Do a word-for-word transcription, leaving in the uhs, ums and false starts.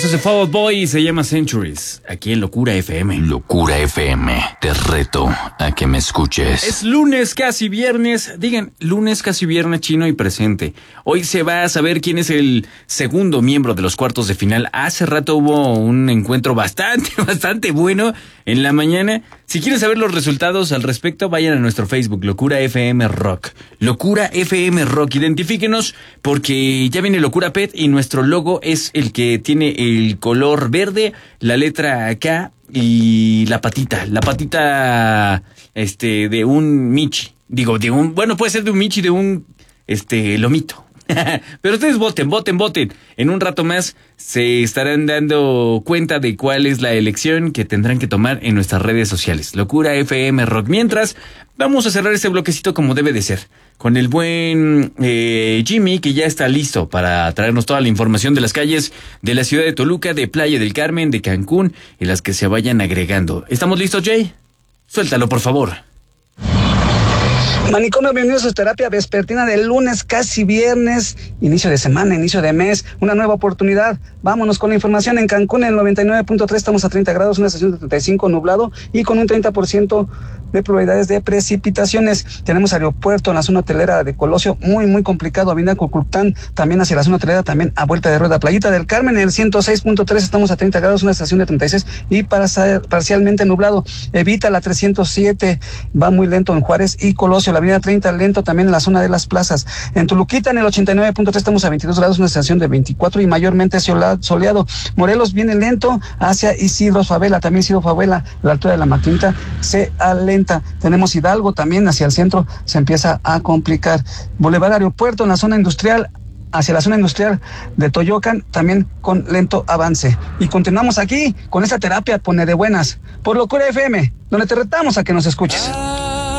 Esto es de Fall Out Boy y se llama Centuries, aquí en Locura F M. Locura F M, te reto a que me escuches. Es lunes, casi viernes. Digan, lunes, casi viernes, chino y presente. Hoy se va a saber quién es el segundo miembro de los cuartos de final. Hace rato hubo un encuentro bastante, bastante bueno en la mañana. Si quieren saber los resultados al respecto, vayan a nuestro Facebook, Locura F M Rock. Locura F M Rock. Identifíquenos porque ya viene Locura Pet y nuestro logo es el que tiene el color verde, la letra K y la patita. La patita este de un Michi. Digo, de un... Bueno, puede ser de un Michi, de un este lomito. Pero ustedes voten, voten, voten. En un rato más se estarán dando cuenta de cuál es la elección que tendrán que tomar en nuestras redes sociales. Locura F M Rock. Mientras, vamos a cerrar este bloquecito como debe de ser. Con el buen eh, Jimmy, que ya está listo para traernos toda la información de las calles de la ciudad de Toluca, de Playa del Carmen, de Cancún y las que se vayan agregando. ¿Estamos listos, Jay? Suéltalo, por favor. Manicomio, bienvenidos a su terapia vespertina del lunes, casi viernes, inicio de semana, inicio de mes, una nueva oportunidad. Vámonos con la información. En Cancún, en el noventa y nueve punto tres, estamos a treinta grados, una estación de treinta y cinco, nublado y con un treinta por ciento de probabilidades de precipitaciones. Tenemos aeropuerto en la zona hotelera de Colosio, muy, muy complicado. Avenida Cocultán, también hacia la zona hotelera, también a vuelta de rueda. Playita del Carmen, en el ciento seis punto tres, estamos a treinta grados, una estación de treinta y seis y para, parcialmente nublado. Evita la trescientos siete, va muy lento en Juárez y Colosio. La avenida treinta lento también en la zona de las plazas. En Toluquita, en el ochenta y nueve punto tres, estamos a veintidós grados, una estación de veinticuatro y mayormente soleado. Morelos viene lento hacia Isidro Favela, también Isidro Favela, la altura de la Maquinita se alenta. Tenemos Hidalgo también hacia el centro, se empieza a complicar. Boulevard Aeropuerto en la zona industrial, hacia la zona industrial de Toyocan, también con lento avance. Y continuamos aquí con esta terapia pone de buenas por Locura F M, donde te retamos a que nos escuches.